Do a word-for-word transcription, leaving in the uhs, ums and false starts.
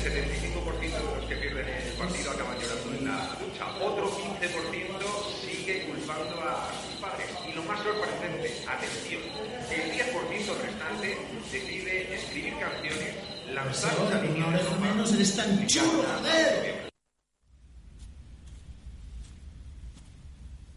setenta y cinco por ciento de los que pierden el partido acaban llorando en la ducha. Otro quince por ciento sigue culpando a sus padres. Y lo más sorprendente, atención, el diez por ciento restante decide escribir canciones, lanzarlas a una oreja menos, eres tan chulo, joder.